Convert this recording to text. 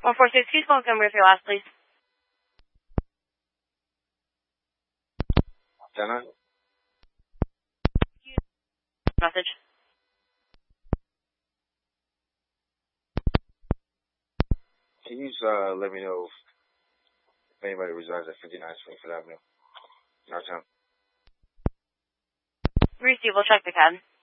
146, please confirm with your last, please. Jenna? Message. Can you let me know if anybody resides at 59 Springfield Avenue, in our town? Receive, we'll check the CAD.